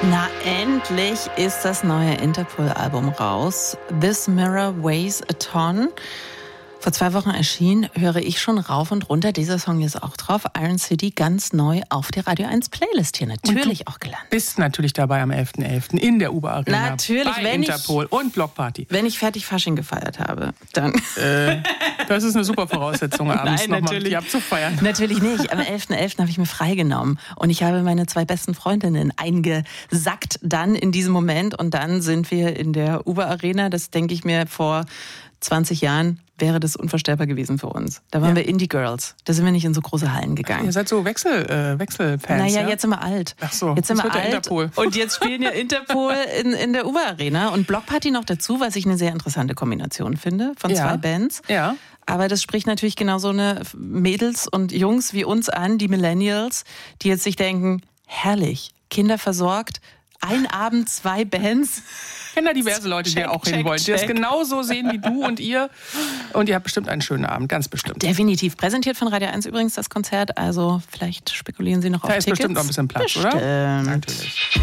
Na, endlich ist das neue Interpol-Album raus. This Mirror Weighs a Ton. Vor 2 Wochen erschienen, höre ich schon rauf und runter. Dieser Song ist auch drauf. Iron City ganz neu auf der Radio 1 Playlist hier natürlich auch gelandet. Bist natürlich dabei am 11.11. in der Uber Arena. Natürlich, bei Interpol und Blockparty. Wenn ich fertig Fasching gefeiert habe, dann... Das ist eine super Voraussetzung, abends nochmal mit dir abzufeiern. Natürlich nicht. Am 11.11. habe ich mir freigenommen. Und ich habe meine 2 besten Freundinnen eingesackt dann in diesem Moment. Und dann sind wir in der Uber Arena. Das denke ich mir vor 20 Jahren wäre das unvorstellbar gewesen für uns. Da waren wir Indie-Girls. Da sind wir nicht in so große Hallen gegangen. Ihr seid so Wechselfans, Naja, jetzt sind wir alt. Ach so, jetzt sind wir alt. Interpol. Und jetzt spielen ja Interpol in der Uber-Arena. Und Blockparty noch dazu, was ich eine sehr interessante Kombination finde von 2 Bands. Ja. Aber das spricht natürlich genau so eine Mädels und Jungs wie uns an, die Millennials, die jetzt sich denken, herrlich, Kinder versorgt, ein Abend 2 Bands. Ich kenne da diverse Leute, die auch hin wollen, die das genauso sehen wie du und ihr. Und ihr habt bestimmt einen schönen Abend, ganz bestimmt. Definitiv. Präsentiert von Radio 1 übrigens das Konzert. Also vielleicht spekulieren Sie noch auf Tickets. Da ist bestimmt noch ein bisschen Platz, oder? Natürlich.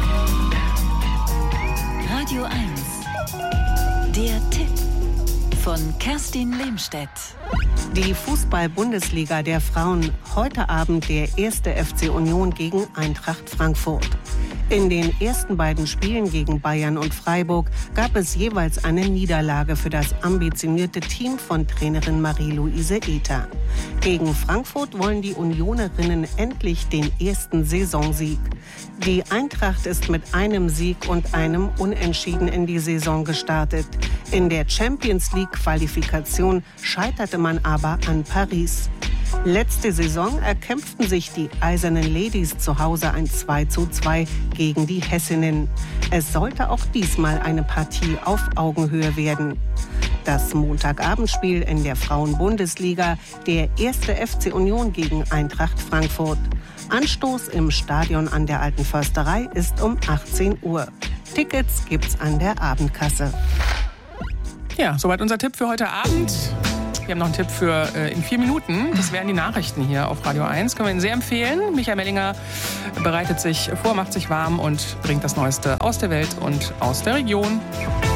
Radio 1. Der Tipp von Kerstin Lehmstedt. Die Fußball-Bundesliga der Frauen. Heute Abend der 1. FC Union gegen Eintracht Frankfurt. In den ersten beiden Spielen gegen Bayern und Freiburg gab es jeweils eine Niederlage für das ambitionierte Team von Trainerin Marie-Louise Ether. Gegen Frankfurt wollen die Unionerinnen endlich den ersten Saisonsieg. Die Eintracht ist mit einem Sieg und einem Unentschieden in die Saison gestartet. In der Champions-League-Qualifikation scheiterte man aber an Paris. Letzte Saison erkämpften sich die Eisernen Ladies zu Hause ein 2:2 gegen die Hessinnen. Es sollte auch diesmal eine Partie auf Augenhöhe werden. Das Montagabendspiel in der Frauen-Bundesliga, der 1. FC Union gegen Eintracht Frankfurt. Anstoß im Stadion an der Alten Försterei ist um 18 Uhr. Tickets gibt's an der Abendkasse. Ja, soweit unser Tipp für heute Abend. Wir haben noch einen Tipp für in 4 Minuten. Das wären die Nachrichten hier auf Radio 1. Können wir Ihnen sehr empfehlen. Michael Mellinger bereitet sich vor, macht sich warm und bringt das Neueste aus der Welt und aus der Region.